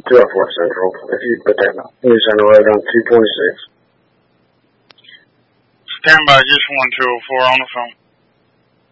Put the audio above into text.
204 Central. If you put that news center right on 226. Stand by, just 1204 on the phone.